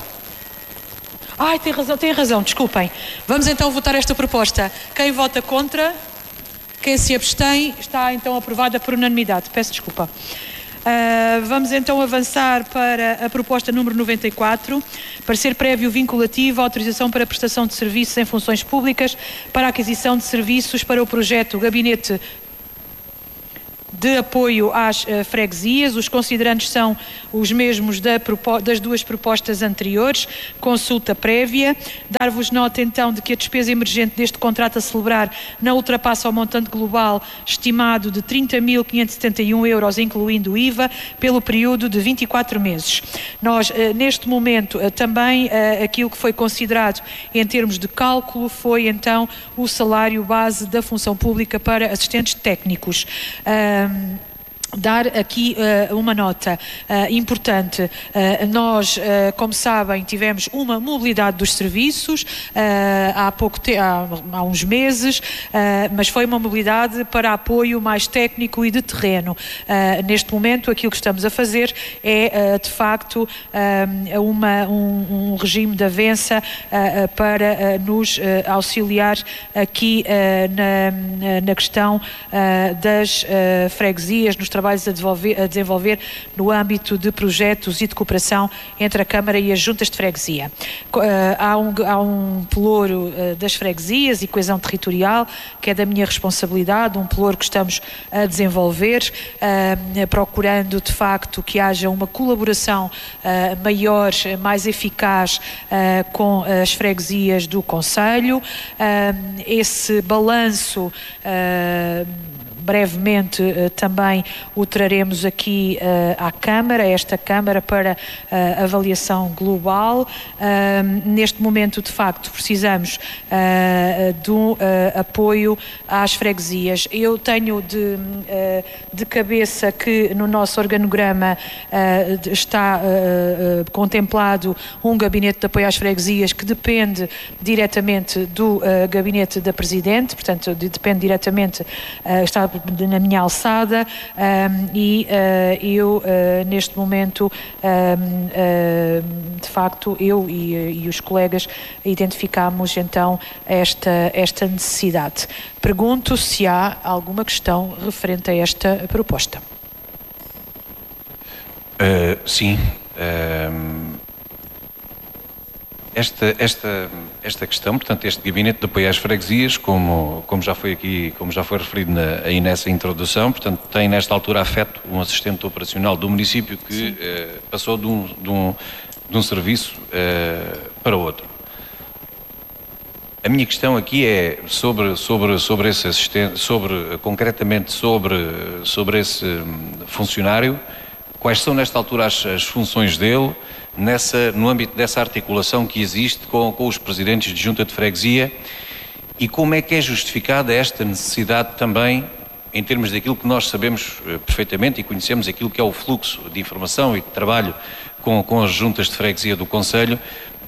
Tem razão, desculpem. Vamos então votar esta proposta. Quem vota contra? Quem se abstém? Está então aprovada por unanimidade. Peço desculpa. Vamos então avançar para a proposta número 94, parecer prévio vinculativo, autorização para prestação de serviços em funções públicas para a aquisição de serviços para o projeto Gabinete de apoio às freguesias. Os considerandos são os mesmos das duas propostas anteriores, consulta prévia. Dar-vos nota então de que a despesa emergente deste contrato a celebrar não ultrapassa o montante global estimado de 30.571 euros, incluindo o IVA, pelo período de 24 meses. Nós, neste momento, também aquilo que foi considerado em termos de cálculo foi então o salário base da função pública para assistentes técnicos. Dar aqui uma nota importante. Nós, como sabem, tivemos uma mobilidade dos serviços há uns meses, mas foi uma mobilidade para apoio mais técnico e de terreno. Neste momento, aquilo que estamos a fazer é, de facto, um regime de avança para nos auxiliar aqui na questão das freguesias, nos trabalhos a desenvolver no âmbito de projetos e de cooperação entre a Câmara e as juntas de freguesia. Há um pelouro das freguesias e coesão territorial, que é da minha responsabilidade, um pelouro que estamos a desenvolver, procurando de facto que haja uma colaboração maior, mais eficaz com as freguesias do concelho. Esse balanço brevemente também o traremos aqui à Câmara, esta Câmara, para avaliação global. Neste momento, de facto, precisamos do apoio às freguesias. Eu tenho de cabeça que no nosso organograma está contemplado um gabinete de apoio às freguesias que depende diretamente do gabinete da Presidente, portanto, depende diretamente, está na minha alçada, e eu neste momento de facto eu e os colegas identificamos então esta necessidade. Pergunto se há alguma questão referente a esta proposta. Sim. Esta questão, portanto, este gabinete de apoio às freguesias, como já foi referido aí nessa introdução, portanto, tem nesta altura afeto um assistente operacional do município que passou de um serviço para outro. A minha questão aqui é sobre esse assistente, concretamente sobre esse funcionário. Quais são nesta altura as funções dele no âmbito dessa articulação que existe com os presidentes de junta de freguesia, e como é que é justificada esta necessidade também em termos daquilo que nós sabemos perfeitamente e conhecemos, aquilo que é o fluxo de informação e de trabalho com as juntas de freguesia do concelho.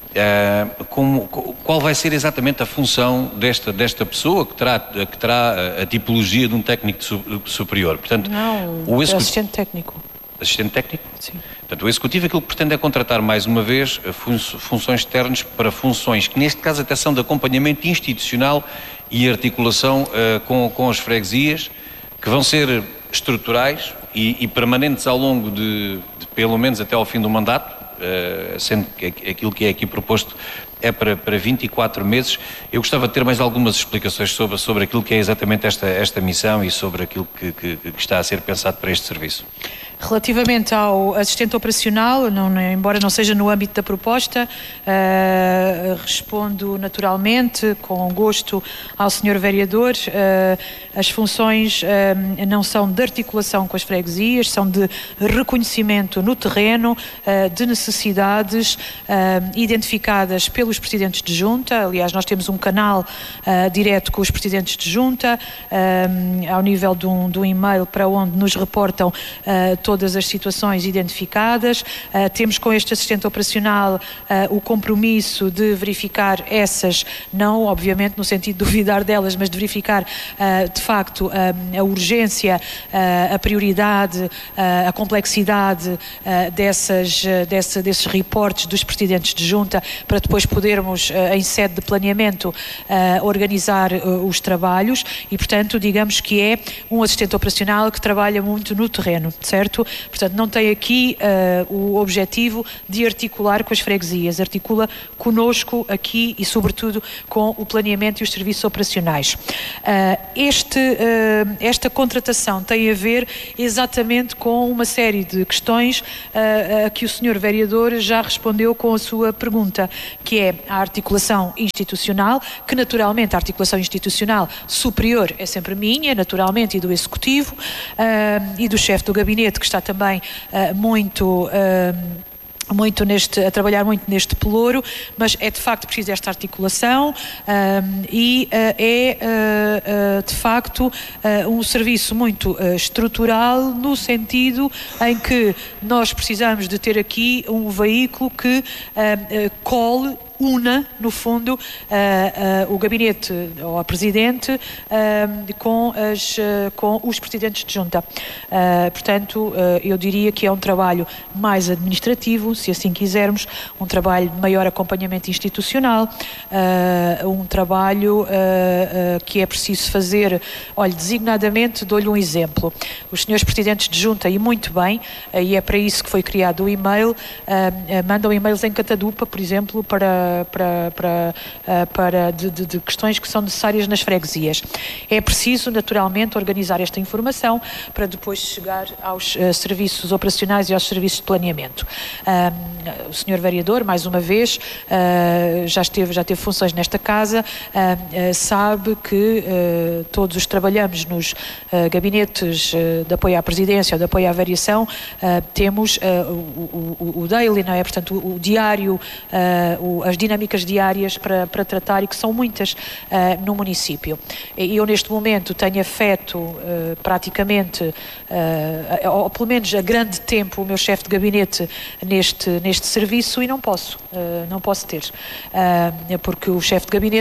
Qual vai ser exatamente a função desta pessoa que terá a tipologia de um técnico superior? Portanto, assistente técnico. Assistente técnico? Sim. Portanto, o Executivo aquilo que pretende é contratar mais uma vez funções externas para funções que neste caso até são de acompanhamento institucional e articulação com as freguesias, que vão ser estruturais e permanentes ao longo de pelo menos até ao fim do mandato, sendo que aquilo que é aqui proposto é para 24 meses. Eu gostava de ter mais algumas explicações sobre aquilo que é exatamente esta missão e sobre aquilo que está a ser pensado para este serviço. Relativamente ao assistente operacional, embora não seja no âmbito da proposta, respondo naturalmente, com gosto, ao Sr. Vereador. As funções não são de articulação com as freguesias, são de reconhecimento no terreno de necessidades identificadas pelos presidentes de junta. Aliás, nós temos um canal direto com os presidentes de junta, ao nível de um e-mail para onde nos reportam todas as situações identificadas. Temos com este assistente operacional o compromisso de verificar essas, não obviamente no sentido de duvidar delas, mas de verificar de facto a urgência, a prioridade, a complexidade desses reportes dos presidentes de junta, para depois podermos, em sede de planeamento, organizar os trabalhos e, portanto, digamos que é um assistente operacional que trabalha muito no terreno, certo? Portanto, não tem aqui o objetivo de articular com as freguesias, articula conosco aqui e, sobretudo, com o planeamento e os serviços operacionais. Esta contratação tem a ver exatamente com uma série de questões a que o Sr. Vereador já respondeu com a sua pergunta, que é a articulação institucional, que naturalmente a articulação institucional superior é sempre minha, naturalmente, e do Executivo, e do chefe do gabinete, que está também a trabalhar muito neste pelouro, mas é de facto preciso esta articulação e é de facto um serviço muito estrutural, no sentido em que nós precisamos de ter aqui um veículo que una, no fundo, o gabinete ou a presidente com os presidentes de junta. Portanto, eu diria que é um trabalho mais administrativo, se assim quisermos, um trabalho de maior acompanhamento institucional, um trabalho que é preciso fazer. Olha, designadamente, dou-lhe um exemplo. Os senhores presidentes de junta, e muito bem, e é para isso que foi criado o e-mail, mandam e-mails em catadupa, por exemplo, de questões que são necessárias nas freguesias. É preciso, naturalmente, organizar esta informação para depois chegar aos serviços operacionais e aos serviços de planeamento. O Sr. Vereador, mais uma vez, já teve funções nesta casa, sabe que todos os que trabalhamos nos gabinetes de apoio à presidência ou de apoio à variação, temos o daily, não é? Portanto, o diário, as dinâmicas diárias para tratar, e que são muitas no município. E eu neste momento tenho afeto praticamente, ou pelo menos a grande tempo, o meu chefe de gabinete neste serviço, e não posso ter, porque o chefe de gabinete